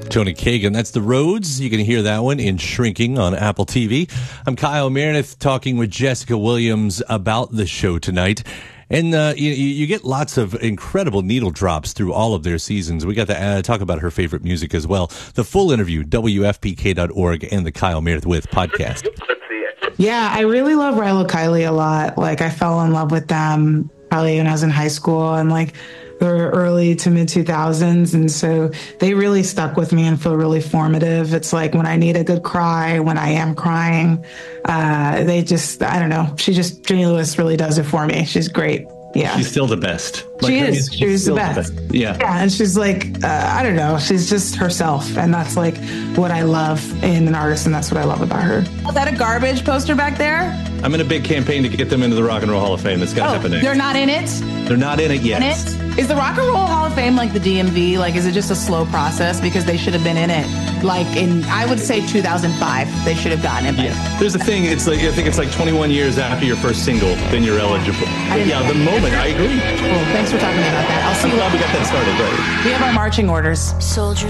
Tony Kagan, that's The Roads. You can hear that one in Shrinking on Apple TV. I'm Kyle Meredith talking with Jessica Williams about the show tonight. And you get lots of incredible needle drops through all of their seasons. We got to talk about her favorite music as well. The full interview, WFPK.org and the Kyle Meredith With podcast. Yeah, I really love Rilo Kiley a lot. Like, I fell in love with them probably when I was in high school and like the early to mid 2000s. And so they really stuck with me and feel really formative. It's like when I need a good cry, when I am crying, I don't know. Jenny Lewis really does it for me. She's great. Yeah. She's still the best. She is. She's the best. Yeah. Yeah. And she's like, I don't know. She's just herself. And that's like what I love in an artist. And that's what I love about her. Is that a garbage poster back there? I'm in a big campaign to get them into the Rock and Roll Hall of Fame. That's got to happen next. They're not in it? They're not in it yet. Is the Rock and Roll Hall of Fame like the DMV? Like, is it just a slow process? Because they should have been in it. Like I would say 2005, they should have gotten it. Yeah. There's a thing. It's like, I think it's like 21 years after your first single, then you're eligible. The moment. I agree. Cool. Thanks for talking about that. I'll see you. I'm glad we got that started. Right. We have our marching orders. Soldiers.